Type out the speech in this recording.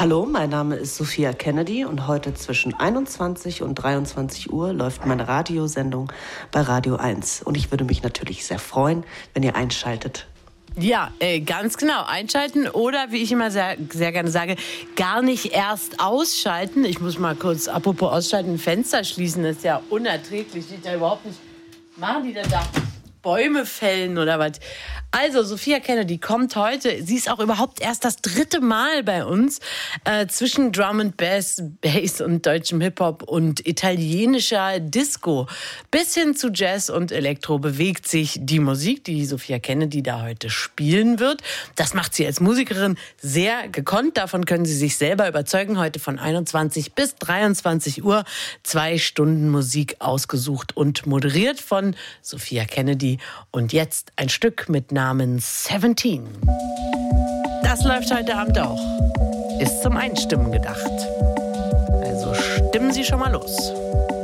Hallo, mein Name ist Sophia Kennedy und heute zwischen 21 und 23 Uhr läuft meine Radiosendung bei Radio 1. Und ich würde mich natürlich sehr freuen, wenn ihr einschaltet. Ja, ganz genau. Einschalten oder, wie ich immer sehr, sehr gerne sage, gar nicht erst ausschalten. Ich muss mal kurz, apropos ausschalten, Fenster schließen. Das ist ja unerträglich. Steht ja überhaupt nicht. Machen die denn da Bäume fällen oder was? Also, Sophia Kennedy kommt heute. Sie ist auch überhaupt erst das 3. Mal bei uns. Zwischen Drum and Bass und deutschem Hip-Hop und italienischer Disco bis hin zu Jazz und Elektro bewegt sich die Musik, die Sophia Kennedy da heute spielen wird. Das macht sie als Musikerin sehr gekonnt. Davon können Sie sich selber überzeugen. Heute von 21 bis 23 Uhr 2 Stunden Musik ausgesucht und moderiert von Sophia Kennedy. Und jetzt ein Stück mit namens 17. Das läuft heute Abend auch. Ist zum Einstimmen gedacht. Also stimmen Sie schon mal los.